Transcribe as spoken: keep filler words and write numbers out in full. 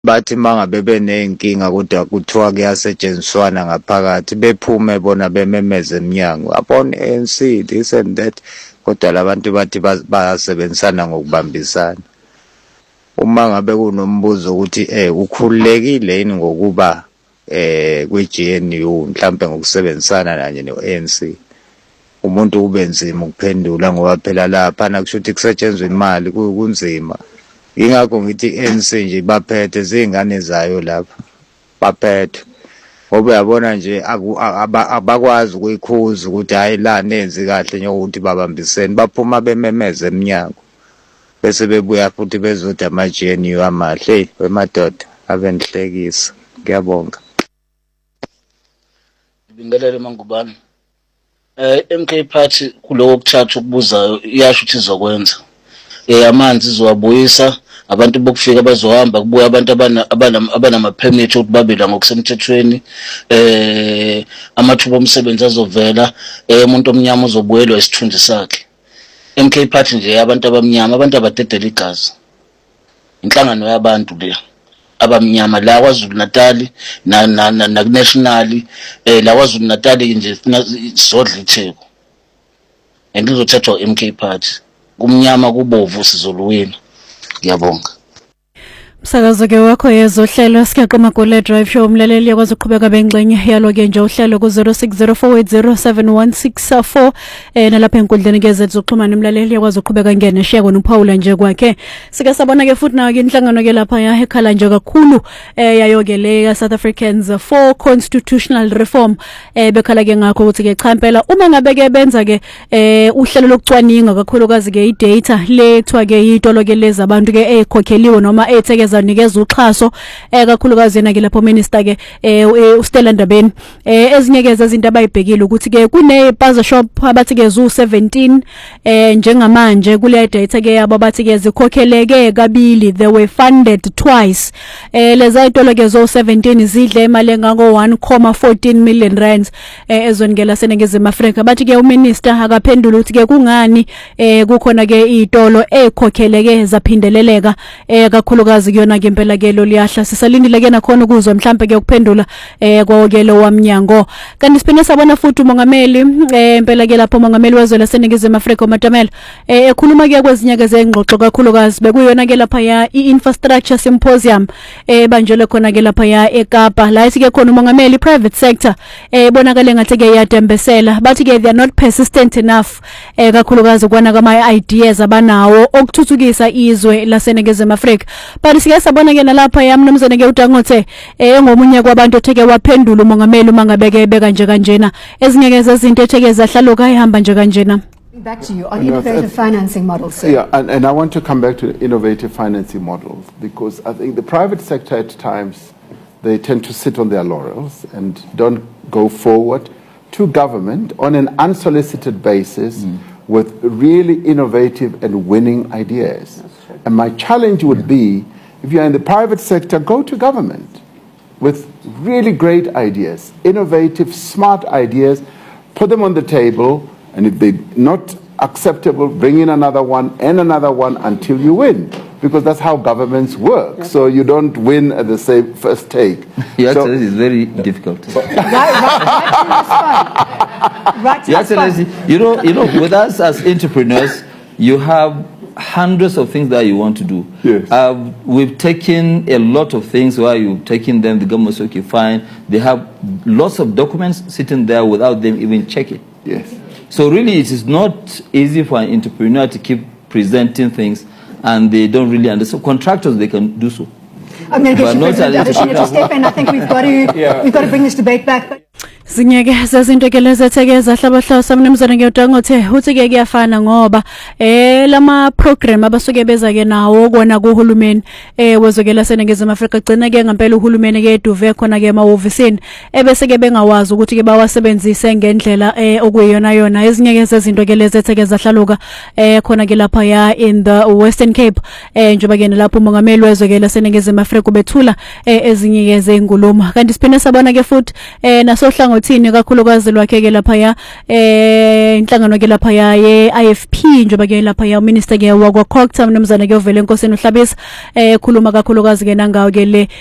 bathi mangabe benenkinga kodwa kuthiwa kuyasetshenziswana ngaphakathi bephume bona bememeze eminyango upon A N C this and that kodwa labantu bathi bayasebenzisana ngokubambisana. Uma ngabe kunombuzo ukuthi eh ukhululekile yini ngokuba eh kwi-G N U mhlambe ngokusebenzisana kanye ne-A N C, umuntu ubenzima ukuphendula ngoba phela lapha nakushuthi kusetshenzwe imali kunzima. Ingakho ngithi i-A N C nje baphethe zingane zayo lapha baphethe ngoba yabona nje abakwazi ukuyikhuza ukuthi hayi la nenzi kahle njengokuthi babambisene baphuma bememeze eminyango bese bebuya futhi bezothi ama-G N U amahle wemadoda abenhlekisa. Ngiyabonga. Ngibingelele Mangubane. Eh M K Party kuloko kuchacha ukubuzayo iyasho ukuthi izokwenza. Eh amanzi izowabuyisa, abantu bokufika bazohamba kubuya abantu abana abanama permit ukuthi babela ngokusemthethweni, eh amathuba omsebenzi azovela, eh umuntu omnyama uzobuyelwa isithunzi sakhe. M K Party nje abantu abamnyama, abantu abadedela igazi. Inhlangano yabantu le abamnyama la kwaZulu Natal na na na national eh la kwaZulu Natal nje sodla itheko. Engizothathwa M K Party. Kumnyama kubovu sizoluwina. Ngiyabonga. Msakazo ke wakho yezohlelo sikaqoma kule drive show umlaleli yakwazi ukuqhubeka bengxenye yalo ke nje uhlelo ku zero six zero four eight zero seven one six four eh nalapha enkundleni ke zethuxhumana umlaleli yakwazi ukuqhubeka ngene share kona uPaula nje kwakhe. Sike sabona ke futhi nayo ke inhlangano ke lapha ya ekhala nje kakhulu eh yayo ke le ya South Africans for Constitutional Reform eh bekhala ke ngakho ukuthi ke cha impela uma ngabe ke benza ke eh uhlelo lokucwaninga kakhulukazi ke i-data le kuthiwa ke yitolo ke lezi abantu ke ekhokheliwe noma etheke zanikeza uxhaso eh kakhulukazi yena ke lapho minister ke eh uStella Ndabeni eh ezinye ke izinto abayibhekile ukuthi ke kune buzzer shop abathi ke zu seventeen eh njengamanje kule data ke yabo bathi ke zikhokheleke kabili, they were funded twice. Eh leza itolo ke zo seventeen zidle imali engako one point one four million rands eh ezongela senengezema Afrika. Bathi ke uminister akaphendula ukuthi ke kungani eh kukhona ke itolo ekhokheleke zaphindeleleka eh kakhulukazi yona ke impela ke lo liyahla sisalindile ke nakhona ukuzwa mhlambe ke ukuphendula eh kwake lo wamnyango. Kanti siphinde sabona futhi umongameli eh impela ke lapho umongameli wezwe laseNingizimu Afrika uMatamela eh ekhuluma ke kwezinyaka zengxoxo kakhulukazi bekuyona ke lapha ya i-infrastructure symposium eh banjele khona ke lapha ya eKapa la isike khona umongameli private sector eh bonakale ngathi ke yadembesela bathi ke they are not persistent enough eh kakhulukazi kwana kama ideas abanawo okuthuthukisa izwe laseNingizimu Afrika. But sike sabona ke nalapha yamnumzane ke uDangothe eh engomunye kwabantu otheke waphendula umongameli uma ngabe ke beka nje kanjena ezinye ke zezinto etheke zahlaluka ihamba nje kanjena. Back to you on innovative financing models. Sir. Yeah, and, and I want to come back to innovative financing models because I think the private sector at times they tend to sit on their laurels and don't go forward to government on an unsolicited basis mm. with really innovative and winning ideas. And my challenge would be, if you're in the private sector, go to government with really great ideas, innovative, smart ideas, put them on the table, and if they're not acceptable, bring in another one and another one until you win. Because that's how governments work. Yes. So you don't win at the same first take. Yes, so, it's very difficult. right, right, right, yes, you know, you know, with us as entrepreneurs, you have hundreds of things that you want to do. Yes. Uh, we've taken a lot of things where you've taken them, the government says, okay, fine. They have lots of documents sitting there without them even checking. Yes. So really it is not easy for an entrepreneur to keep presenting things and they don't really understand. Contractors, they can do so. I'm going to get you President Adesina to step in. I think we've got to, yeah. we've got to bring this debate back. Sinyeke zazinto ke lezetheke zahlabahla samnumzane ke uDangothe uthi ke kuyafana ngoba eh lama program abasuke beza ke nawo kona kuhulumeni eh wezokela seNingizimu Afrika gcina ke ngempela uhulumeni ke eduve khona ke emahovisini ebese ke bengawazi ukuthi ke bawasebenzise ngendlela eh okuyiyona yona ezinye ke zezinto ke lezetheke zahlaluka eh khona ke lapha ya in the Western Cape eh njoba ke lapho umongameli wezokela seNingizimu Afrika ubethula eh ezinye ke zeinguluma kanti siphinde sabona ke futhi eh nasohlango uhlangothini kakhulukazi lwakhe ke lapha ya eh inhlangano ke lapha ya ye-I F P njoba ke lapha ya minister ke wakwa Cocta mnumzana ke ovela enkosini uhlabisa eh khuluma kakhulukazi ke nangawo ke le